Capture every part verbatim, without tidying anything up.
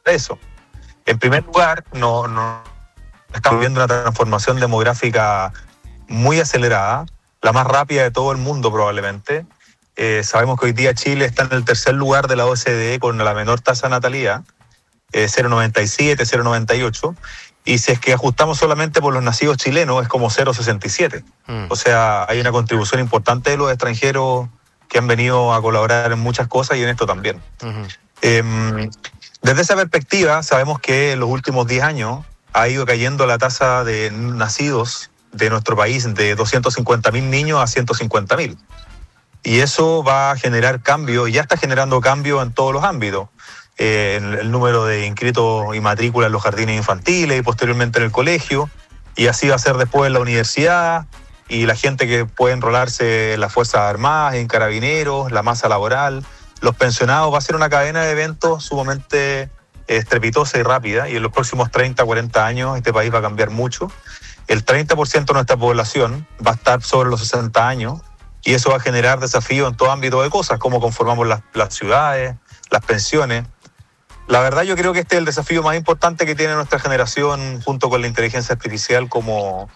eso. En primer lugar, no, no estamos viendo una transformación demográfica muy acelerada, la más rápida de todo el mundo probablemente. Eh, sabemos que hoy día Chile está en el tercer lugar de la O E C D con la menor tasa de natalidad, eh, cero coma noventa y siete, cero coma noventa y ocho, y si es que ajustamos solamente por los nacidos chilenos es como cero coma sesenta y siete. Mm. O sea, hay una contribución importante de los extranjeros que han venido a colaborar en muchas cosas y en esto también. Uh-huh. Eh, desde esa perspectiva, sabemos que en los últimos diez años ha ido cayendo la tasa de nacidos de nuestro país de doscientos cincuenta mil niños a ciento cincuenta mil. Y eso va a generar cambio, y ya está generando cambio en todos los ámbitos. Eh, el, el número de inscritos y matrículas en los jardines infantiles y posteriormente en el colegio, y así va a ser después en la universidad, y la gente que puede enrolarse en las Fuerzas Armadas, en Carabineros, la masa laboral, los pensionados. Va a ser una cadena de eventos sumamente estrepitosa y rápida, y en los próximos treinta, cuarenta años este país va a cambiar mucho. El treinta por ciento de nuestra población va a estar sobre los sesenta años, y eso va a generar desafíos en todo ámbito de cosas, cómo conformamos las, las ciudades, las pensiones. La verdad, yo creo que este es el desafío más importante que tiene nuestra generación, junto con la inteligencia artificial, como,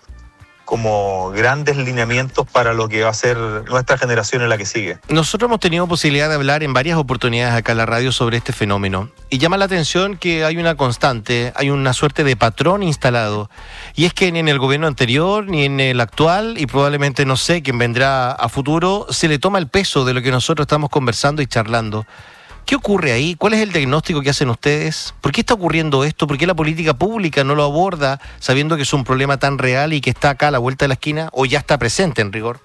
como grandes lineamientos para lo que va a ser nuestra generación en la que sigue. Nosotros hemos tenido posibilidad de hablar en varias oportunidades acá en la radio sobre este fenómeno, y llama la atención que hay una constante, hay una suerte de patrón instalado, y es que ni en el gobierno anterior, ni en el actual, y probablemente no sé quién vendrá a futuro, se le toma el peso de lo que nosotros estamos conversando y charlando. ¿Qué ocurre ahí? ¿Cuál es el diagnóstico que hacen ustedes? ¿Por qué está ocurriendo esto? ¿Por qué la política pública no lo aborda sabiendo que es un problema tan real y que está acá a la vuelta de la esquina, o ya está presente en rigor?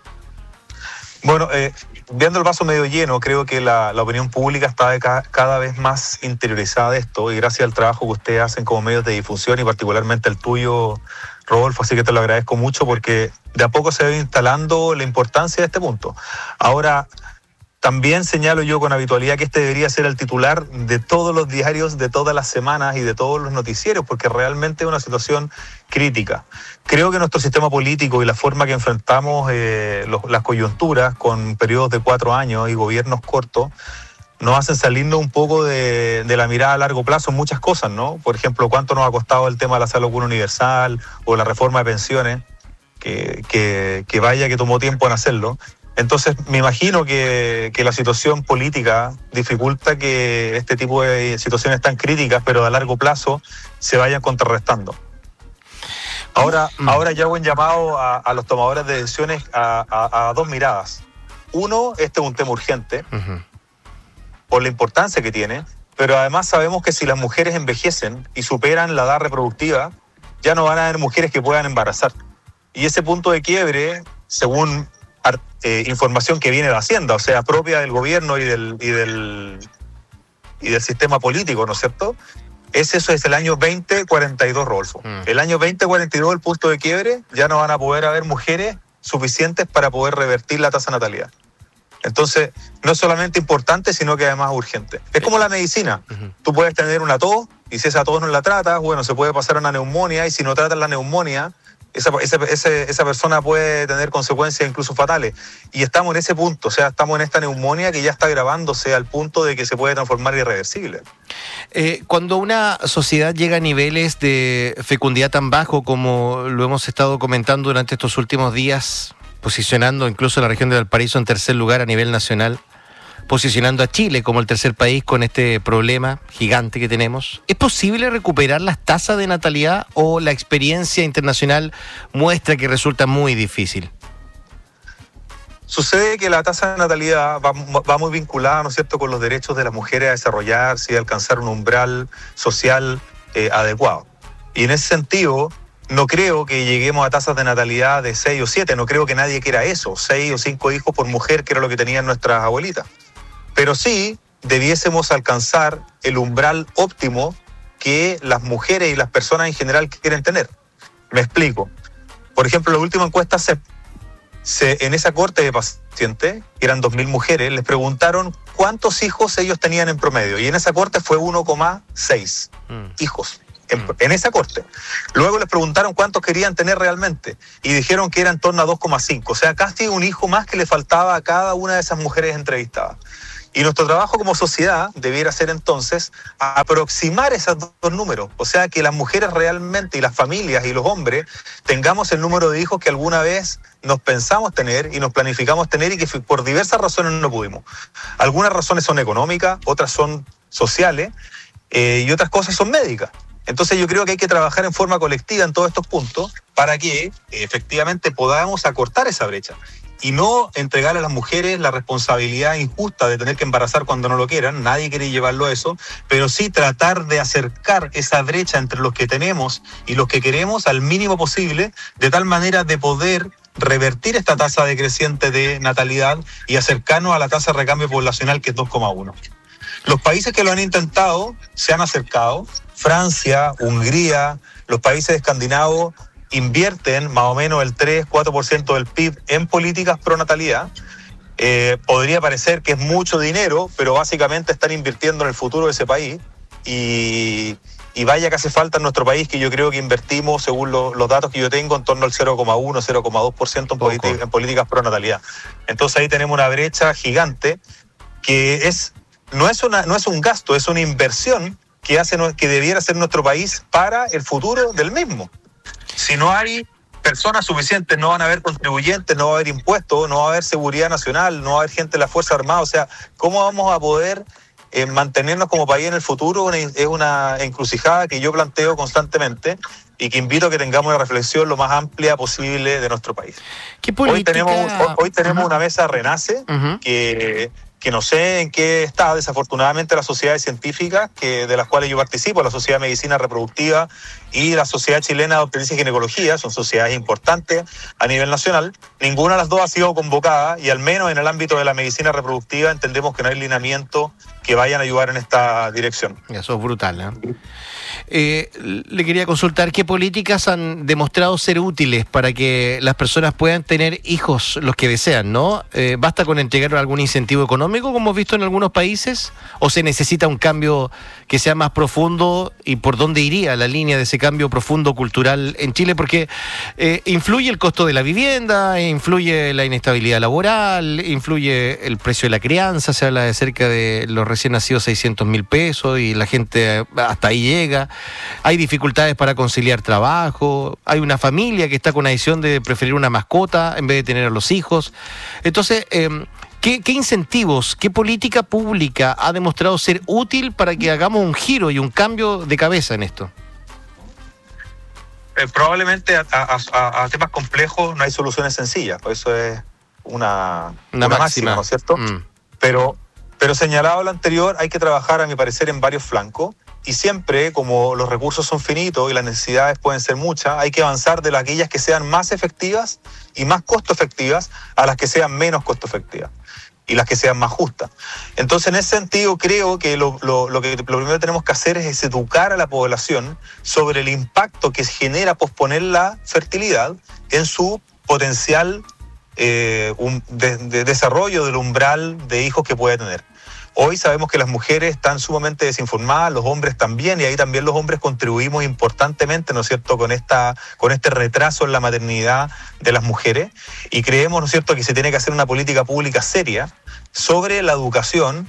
Bueno, eh, viendo el vaso medio lleno, creo que la, la opinión pública está de ca- cada vez más interiorizada de esto, y gracias al trabajo que ustedes hacen como medios de difusión, y particularmente el tuyo, Rodolfo, así que te lo agradezco mucho, porque de a poco se va instalando la importancia de este punto. Ahora, también señalo yo con habitualidad que este debería ser el titular de todos los diarios, de todas las semanas y de todos los noticieros, porque realmente es una situación crítica. Creo que nuestro sistema político y la forma que enfrentamos eh, los, las coyunturas con periodos de cuatro años y gobiernos cortos nos hacen salirnos un poco de, de la mirada a largo plazo en muchas cosas, ¿no? Por ejemplo, cuánto nos ha costado el tema de la salud universal o la reforma de pensiones, que, que, que vaya que tomó tiempo en hacerlo. Entonces, me imagino que, que la situación política dificulta que este tipo de situaciones tan críticas, pero a largo plazo, se vayan contrarrestando. Ahora, mm. ahora ya hago un llamado a, a los tomadores de decisiones a, a, a dos miradas. Uno, este es un tema urgente, uh-huh. por la importancia que tiene, pero además sabemos que si las mujeres envejecen y superan la edad reproductiva, ya no van a haber mujeres que puedan embarazar. Y ese punto de quiebre, según Eh, información que viene de Hacienda, o sea, propia del gobierno y del, y del, y del sistema político, ¿no es cierto? Es eso, es el año veinte cuarenta y dos, Rodolfo. Mm. El año veinte cuarenta y dos, el punto de quiebre, ya no van a poder haber mujeres suficientes para poder revertir la tasa de natalidad. Entonces, no es solamente importante, sino que además es urgente. Es como la medicina. Uh-huh. Tú puedes tener una tos, y si esa tos no la tratas, bueno, se puede pasar a una neumonía, y si no tratas la neumonía, Esa, esa, esa persona puede tener consecuencias incluso fatales. Y estamos en ese punto, o sea, estamos en esta neumonía que ya está agravándose al punto de que se puede transformar irreversible. Eh, cuando una sociedad llega a niveles de fecundidad tan bajo como lo hemos estado comentando durante estos últimos días, posicionando incluso a la región de Valparaíso en tercer lugar a nivel nacional, posicionando a Chile como el tercer país con este problema gigante que tenemos, ¿es posible recuperar las tasas de natalidad o la experiencia internacional muestra que resulta muy difícil? Sucede que la tasa de natalidad va, va muy vinculada, ¿no es cierto?, con los derechos de las mujeres a desarrollarse y a alcanzar un umbral social eh, adecuado. Y en ese sentido, no creo que lleguemos a tasas de natalidad de seis o siete, no creo que nadie quiera eso, seis o cinco hijos por mujer, que era lo que tenían nuestras abuelitas. Pero sí debiésemos alcanzar el umbral óptimo que las mujeres y las personas en general quieren tener. Me explico. Por ejemplo, la última encuesta se, se, en esa corte de pacientes, que eran dos mil mujeres, les preguntaron cuántos hijos ellos tenían en promedio. Y en esa corte fue uno coma seis mm. hijos. En, mm. en esa corte. Luego les preguntaron cuántos querían tener realmente. Y dijeron que era en torno a dos coma cinco. O sea, casi un hijo más que le faltaba a cada una de esas mujeres entrevistadas. Y nuestro trabajo como sociedad debiera ser entonces aproximar esos dos números. O sea, que las mujeres realmente y las familias y los hombres tengamos el número de hijos que alguna vez nos pensamos tener y nos planificamos tener y que por diversas razones no pudimos. Algunas razones son económicas, otras son sociales eh, y otras cosas son médicas. Entonces yo creo que hay que trabajar en forma colectiva en todos estos puntos para que eh, efectivamente podamos acortar esa brecha. Y no entregar a las mujeres la responsabilidad injusta de tener que embarazar cuando no lo quieran, nadie quiere llevarlo a eso, pero sí tratar de acercar esa brecha entre los que tenemos y los que queremos al mínimo posible, de tal manera de poder revertir esta tasa decreciente de natalidad y acercarnos a la tasa de recambio poblacional, que es dos coma uno. Los países que lo han intentado se han acercado, Francia, Hungría, los países escandinavos, invierten más o menos el tres a cuatro por ciento del P I B en políticas pro natalidad. Eh, podría parecer que es mucho dinero, pero básicamente están invirtiendo en el futuro de ese país. Y, y vaya que hace falta en nuestro país, que yo creo que invertimos, según lo, los datos que yo tengo, en torno al cero coma uno, cero coma dos por ciento en, politi- en políticas pro natalidad. Entonces ahí tenemos una brecha gigante que es no es, una, no es un gasto, es una inversión que, hace, que debiera ser nuestro país para el futuro del mismo. Si no hay personas suficientes, no van a haber contribuyentes, no va a haber impuestos, no va a haber seguridad nacional, no va a haber gente de la Fuerza Armada. O sea, ¿cómo vamos a poder eh, mantenernos como país en el futuro? Una, es una encrucijada que yo planteo constantemente y que invito a que tengamos una reflexión lo más amplia posible de nuestro país. ¿Qué política? Hoy tenemos, hoy, hoy tenemos uh-huh. una mesa Renace uh-huh. que... que no sé en qué está, desafortunadamente, las sociedades científicas que, de las cuales yo participo, la Sociedad de Medicina Reproductiva y la Sociedad Chilena de Obstetricia y Ginecología, son sociedades importantes a nivel nacional. Ninguna de las dos ha sido convocada y al menos en el ámbito de la medicina reproductiva entendemos que no hay lineamientos que vayan a ayudar en esta dirección. Eso es brutal, ¿eh? Eh, le quería consultar qué políticas han demostrado ser útiles para que las personas puedan tener hijos, los que desean, ¿no? Eh, ¿Basta con entregar algún incentivo económico, como hemos visto en algunos países? ¿O se necesita un cambio que sea más profundo? ¿Y por dónde iría la línea de ese cambio profundo cultural en Chile? Porque eh, influye el costo de la vivienda, influye la inestabilidad laboral, influye el precio de la crianza, se habla de cerca de los recién nacidos seiscientos mil pesos y la gente hasta ahí llega. Hay dificultades para conciliar trabajo, hay una familia que está con la decisión de preferir una mascota en vez de tener a los hijos. Entonces, eh, ¿qué, qué incentivos, qué política pública ha demostrado ser útil para que hagamos un giro y un cambio de cabeza en esto? Eh, probablemente a, a, a, a temas complejos no hay soluciones sencillas, por eso es una, una, una máxima, máxima, ¿no es cierto? Mm. Pero, pero señalado lo anterior, hay que trabajar, a mi parecer, en varios flancos. Y siempre, como los recursos son finitos y las necesidades pueden ser muchas, hay que avanzar de aquellas que sean más efectivas y más costo efectivas a las que sean menos costo efectivas y las que sean más justas. Entonces, en ese sentido, creo que lo, lo, lo que lo primero que tenemos que hacer es educar a la población sobre el impacto que genera posponer la fertilidad en su potencial eh, un, de, de desarrollo del umbral de hijos que puede tener. Hoy sabemos que las mujeres están sumamente desinformadas, los hombres también, y ahí también los hombres contribuimos importantemente, ¿no es cierto?, con esta, con este retraso en la maternidad de las mujeres, y creemos, ¿no es cierto?, que se tiene que hacer una política pública seria sobre la educación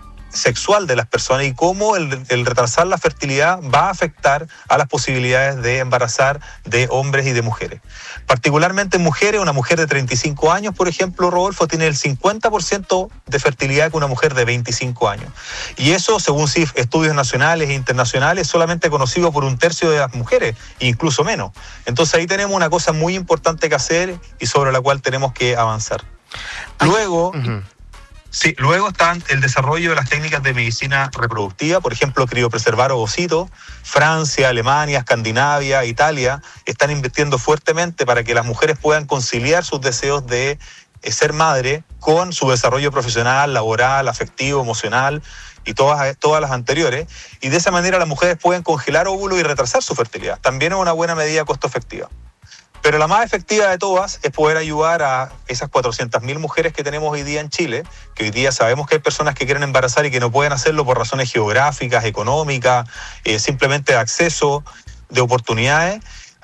sexual de las personas y cómo el, el retrasar la fertilidad va a afectar a las posibilidades de embarazar de hombres y de mujeres. Particularmente en mujeres, una mujer de treinta y cinco años, por ejemplo, Rodolfo, tiene el cincuenta por ciento de fertilidad que una mujer de veinticinco años. Y eso, según estudios nacionales e internacionales, solamente conocido por un tercio de las mujeres, incluso menos. Entonces ahí tenemos una cosa muy importante que hacer y sobre la cual tenemos que avanzar. Luego... Uh-huh. Sí, luego está el desarrollo de las técnicas de medicina reproductiva, por ejemplo, criopreservar ovocitos. Francia, Alemania, Escandinavia, Italia están invirtiendo fuertemente para que las mujeres puedan conciliar sus deseos de ser madre con su desarrollo profesional, laboral, afectivo, emocional y todas, todas las anteriores. Y de esa manera las mujeres pueden congelar óvulos y retrasar su fertilidad. También es una buena medida costo efectiva. Pero la más efectiva de todas es poder ayudar a esas cuatrocientas mil mujeres que tenemos hoy día en Chile, que hoy día sabemos que hay personas que quieren embarazar y que no pueden hacerlo por razones geográficas, económicas, eh, simplemente de acceso, de oportunidades.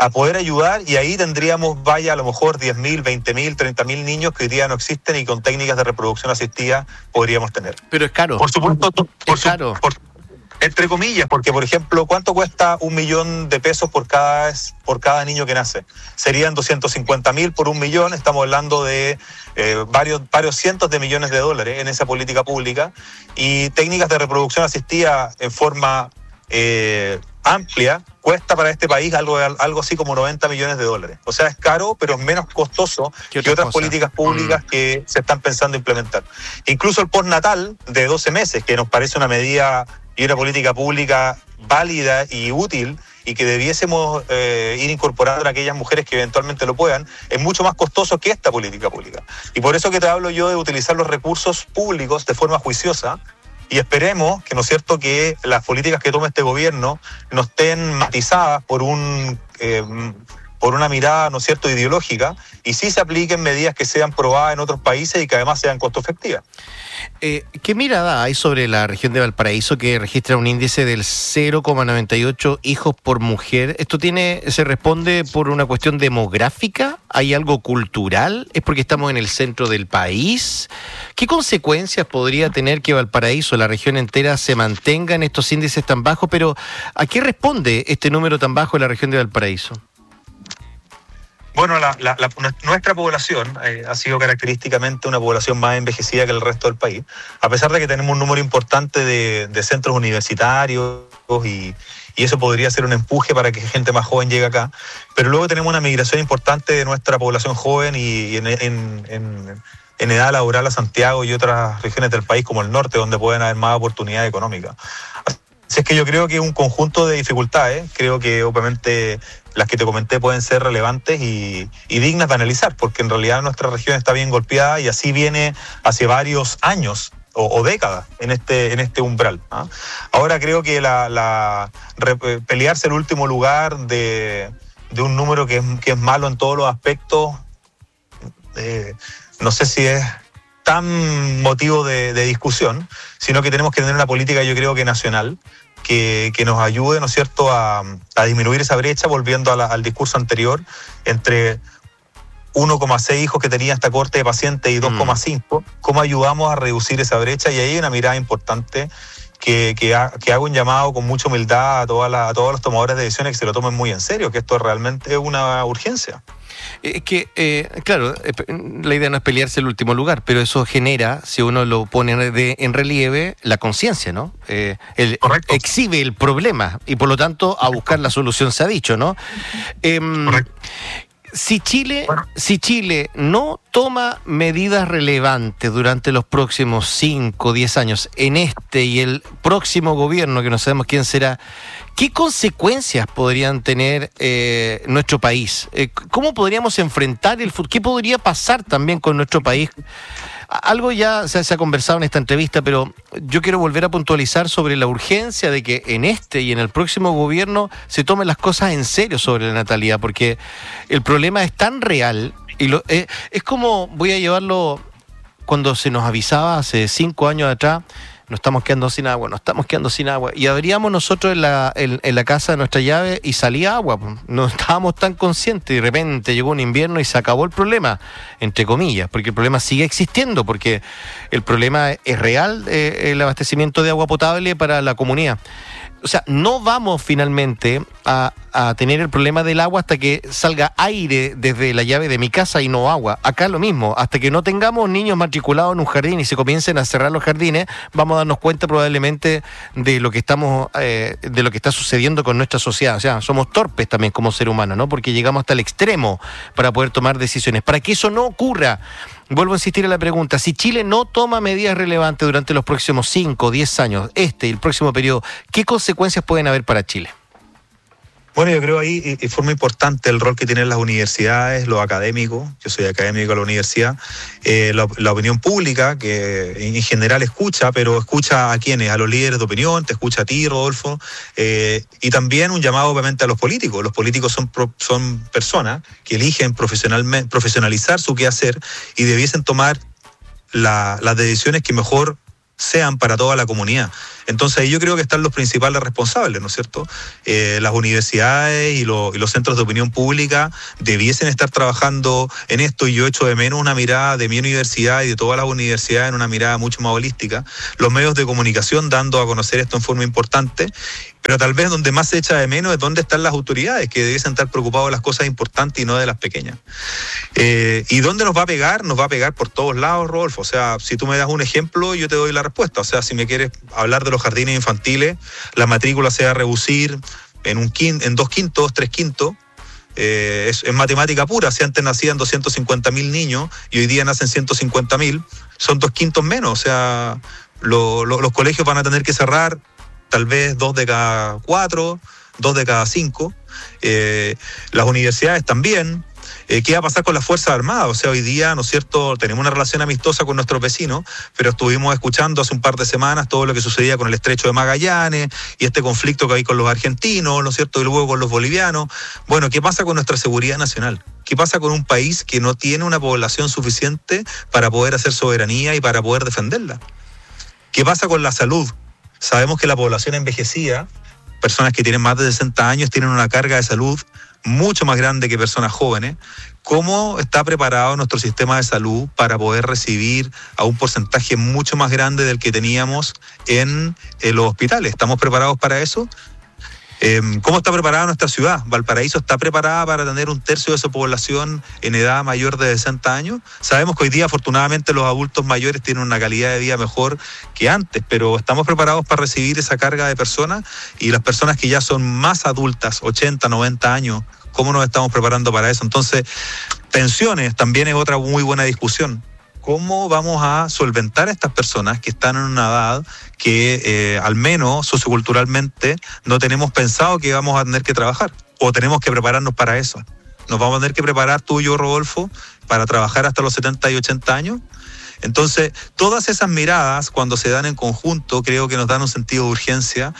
a poder ayudar, y ahí tendríamos, vaya, a lo mejor diez mil, veinte mil, treinta mil niños que hoy día no existen y con técnicas de reproducción asistida podríamos tener. Pero es caro. Por supuesto, por, es caro. Por, entre comillas, porque, por ejemplo, ¿cuánto cuesta un millón de pesos por cada, por cada niño que nace? Serían doscientos cincuenta mil por un millón, estamos hablando de eh, varios, varios cientos de millones de dólares en esa política pública, y técnicas de reproducción asistida en forma eh, amplia cuesta para este país algo, algo así como noventa millones de dólares. O sea, es caro, pero es menos costoso que otras cosa? políticas públicas mm. que se están pensando implementar. Incluso el postnatal de doce meses, que nos parece una medida y una política pública válida y útil, y que debiésemos eh, ir incorporando a aquellas mujeres que eventualmente lo puedan, es mucho más costoso que esta política pública. Y por eso que te hablo yo de utilizar los recursos públicos de forma juiciosa, y esperemos que, ¿no es cierto?, que las políticas que tome este gobierno no estén matizadas por un eh, por una mirada, ¿no es cierto?, ideológica, y sí se apliquen medidas que sean probadas en otros países y que además sean costo efectivas. Eh, ¿Qué mirada hay sobre la región de Valparaíso, que registra un índice del cero coma noventa y ocho hijos por mujer? ¿Esto tiene, se responde por una cuestión demográfica? ¿Hay algo cultural? ¿Es porque estamos en el centro del país? ¿Qué consecuencias podría tener que Valparaíso, la región entera, se mantenga en estos índices tan bajos? Pero ¿a qué responde este número tan bajo en la región de Valparaíso? Bueno, la, la, la, nuestra población eh, ha sido característicamente una población más envejecida que el resto del país, a pesar de que tenemos un número importante de, de centros universitarios y, y eso podría ser un empuje para que gente más joven llegue acá, pero luego tenemos una migración importante de nuestra población joven y, y en, en, en, en edad laboral a Santiago y otras regiones del país como el norte, donde pueden haber más oportunidades económicas. Así es que yo creo que es un conjunto de dificultades, creo que obviamente las que te comenté pueden ser relevantes y, y dignas de analizar, porque en realidad nuestra región está bien golpeada y así viene hace varios años o, o décadas en este, en este umbral, ¿ah? Ahora creo que la, la re, pelearse el último lugar de, de un número que es, que es malo en todos los aspectos, eh, no sé si es tan motivo de, de discusión, sino que tenemos que tener una política, yo creo que nacional, que, que nos ayude, ¿no es cierto?, a, a disminuir esa brecha, volviendo a la, al discurso anterior, entre uno coma seis hijos que tenía esta corte de pacientes y dos coma cinco, mm. ¿cómo ayudamos a reducir esa brecha? Y ahí hay una mirada importante que, que, ha, que hago un llamado con mucha humildad a, toda la, a todos los tomadores de decisiones que se lo tomen muy en serio, que esto realmente es una urgencia. Es que, eh, claro, la idea no es pelearse el último lugar, pero eso genera, si uno lo pone de, en relieve, la conciencia, ¿no? Eh, el, exhibe el problema y por lo tanto a buscar la solución se ha dicho, ¿no? Eh, Si Chile, bueno. si Chile no toma medidas relevantes durante los próximos cinco o diez años, en este y el próximo gobierno, que no sabemos quién será, ¿qué consecuencias podrían tener eh, nuestro país? Eh, ¿Cómo podríamos enfrentar el futuro? ¿Qué podría pasar también con nuestro país? Algo ya se, se ha conversado en esta entrevista, pero yo quiero volver a puntualizar sobre la urgencia de que en este y en el próximo gobierno se tomen las cosas en serio sobre la natalidad, porque el problema es tan real y lo, eh, es como, voy a llevarlo, cuando se nos avisaba hace cinco años atrás, nos estamos quedando sin agua, nos estamos quedando sin agua. Y abríamos nosotros en la, en, en la casa nuestra llave y salía agua. No estábamos tan conscientes y de repente llegó un invierno y se acabó el problema, entre comillas, porque el problema sigue existiendo, porque el problema es real, eh, el abastecimiento de agua potable para la comunidad. O sea, no vamos finalmente a, a tener el problema del agua hasta que salga aire desde la llave de mi casa y no agua. Acá lo mismo, hasta que no tengamos niños matriculados en un jardín y se comiencen a cerrar los jardines, vamos a darnos cuenta probablemente de lo que estamos, eh, de lo que está sucediendo con nuestra sociedad. O sea, somos torpes también como ser humano, ¿no? Porque llegamos hasta el extremo para poder tomar decisiones. Para que eso no ocurra, vuelvo a insistir en la pregunta, si Chile no toma medidas relevantes durante los próximos cinco o diez años, este y el próximo periodo, ¿qué consecuencias pueden haber para Chile? Bueno, yo creo ahí de forma importante el rol que tienen las universidades, los académicos, yo soy académico de la universidad, eh, la, la opinión pública, que en general escucha, pero escucha a quienes, a los líderes de opinión, te escucha a ti, Rodolfo, eh, y también un llamado obviamente a los políticos. Los políticos son, son personas que eligen profesionalmente, profesionalizar su quehacer y debiesen tomar la, las decisiones que mejor sean para toda la comunidad. Entonces ahí yo creo que están los principales responsables, ¿no es cierto? Eh, las universidades y, lo, y los centros de opinión pública debiesen estar trabajando en esto, y yo echo de menos una mirada de mi universidad y de todas las universidades en una mirada mucho más holística. Los medios de comunicación dando a conocer esto en forma importante, pero tal vez donde más se echa de menos es dónde están las autoridades, que debiesen estar preocupados de las cosas importantes y no de las pequeñas. Eh, ¿Y dónde nos va a pegar? Nos va a pegar por todos lados, Rodolfo. O sea, si tú me das un ejemplo, yo te doy la respuesta. O sea, si me quieres hablar de los jardines infantiles, la matrícula se va a reducir en, un quin, en dos quintos, tres quintos. Eh, es, es matemática pura. Si antes nacían doscientos cincuenta mil niños y hoy día nacen ciento cincuenta mil, son dos quintos menos. O sea, lo, lo, los colegios van a tener que cerrar tal vez dos de cada cuatro, dos de cada cinco. Eh, las universidades también. Eh, ¿Qué va a pasar con las Fuerzas Armadas? O sea, hoy día, ¿no es cierto?, tenemos una relación amistosa con nuestros vecinos, pero estuvimos escuchando hace un par de semanas todo lo que sucedía con el Estrecho de Magallanes y este conflicto que hay con los argentinos, ¿no es cierto?, y luego con los bolivianos. Bueno, ¿qué pasa con nuestra seguridad nacional? ¿Qué pasa con un país que no tiene una población suficiente para poder hacer soberanía y para poder defenderla? ¿Qué pasa con la salud? Sabemos que la población envejecida, personas que tienen más de sesenta años, tienen una carga de salud mucho más grande que personas jóvenes. ¿Cómo está preparado nuestro sistema de salud para poder recibir a un porcentaje mucho más grande del que teníamos en, en los hospitales? ¿Estamos preparados para eso? Eh, ¿Cómo está preparada nuestra ciudad? ¿Valparaíso está preparada para tener un tercio de su población en edad mayor de sesenta años? Sabemos que hoy día, afortunadamente, los adultos mayores tienen una calidad de vida mejor que antes, pero ¿estamos preparados para recibir esa carga de personas? Y las personas que ya son más adultas, ochenta, noventa años, ¿cómo nos estamos preparando para eso? Entonces, pensiones también es otra muy buena discusión. ¿Cómo vamos a solventar a estas personas que están en una edad que eh, al menos socioculturalmente no tenemos pensado que vamos a tener que trabajar? ¿O tenemos que prepararnos para eso? ¿Nos vamos a tener que preparar tú y yo, Rodolfo, para trabajar hasta los setenta y ochenta años? Entonces, todas esas miradas, cuando se dan en conjunto, creo que nos dan un sentido de urgencia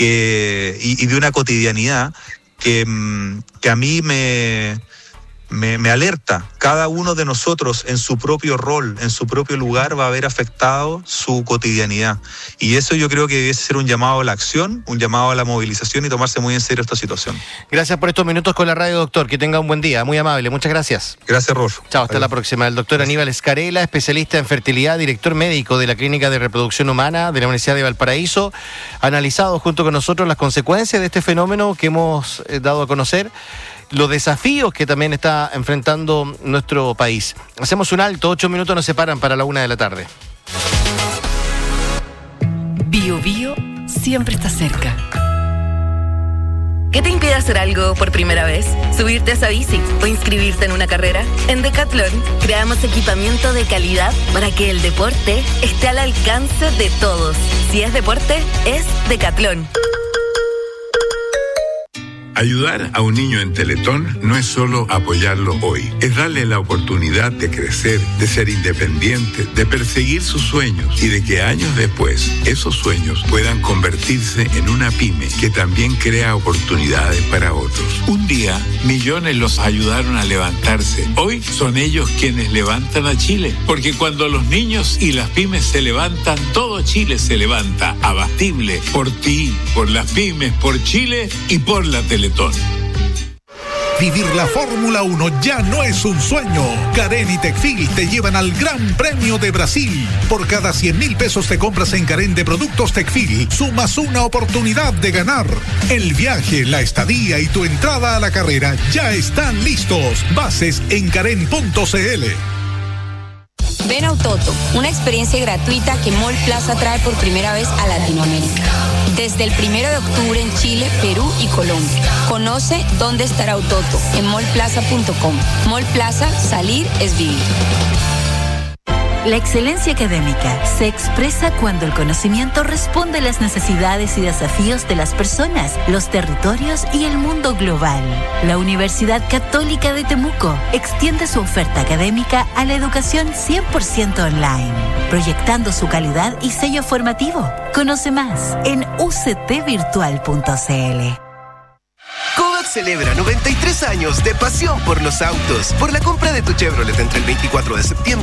que, y, y de una cotidianidad que, que a mí me... Me, me alerta. Cada uno de nosotros en su propio rol, en su propio lugar, va a haber afectado su cotidianidad. Y eso yo creo que debe ser un llamado a la acción, un llamado a la movilización y tomarse muy en serio esta situación. Gracias por estos minutos con la radio, doctor. Que tenga un buen día. Muy amable. Muchas gracias. Gracias, Rolfo. Chao, hasta Adiós. La próxima. El doctor Aníbal Escarela, especialista en fertilidad, director médico de la Clínica de Reproducción Humana de la Universidad de Valparaíso, ha analizado junto con nosotros las consecuencias de este fenómeno que hemos eh, dado a conocer, los desafíos que también está enfrentando nuestro país. Hacemos un alto, ocho minutos nos separan para la una de la tarde. Bio Bio siempre está cerca. ¿Qué te impide hacer algo por primera vez? ¿Subirte a esa bici o inscribirte en una carrera? En Decathlon creamos equipamiento de calidad para que el deporte esté al alcance de todos. Si es deporte, es Decathlon. Ayudar a un niño en Teletón no es solo apoyarlo hoy, es darle la oportunidad de crecer, de ser independiente, de perseguir sus sueños y de que años después esos sueños puedan convertirse en una pyme que también crea oportunidades para otros. Un día, millones los ayudaron a levantarse. Hoy son ellos quienes levantan a Chile, porque cuando los niños y las pymes se levantan, todo Chile se levanta. Abatible por ti, por las pymes, por Chile y por la Teletón. Vivir la Fórmula uno ya no es un sueño. Carén y Tecfil te llevan al Gran Premio de Brasil. Por cada cien mil pesos te compras en Carén de productos Tecfil, sumas una oportunidad de ganar. El viaje, la estadía y tu entrada a la carrera ya están listos. Bases en carén punto c l. Ven a Autoto, una experiencia gratuita que Mall Plaza trae por primera vez a Latinoamérica. Desde el primero de octubre en Chile, Perú y Colombia. Conoce dónde estará Autoto en mall plaza punto com. Mall Plaza, salir es vivir. La excelencia académica se expresa cuando el conocimiento responde a las necesidades y desafíos de las personas, los territorios y el mundo global. La Universidad Católica de Temuco extiende su oferta académica a la educación cien por ciento online, proyectando su calidad y sello formativo. Conoce más en u c t virtual punto c l. Kodak celebra noventa y tres años de pasión por los autos. Por la compra de tu Chevrolet entre el veinticuatro de septiembre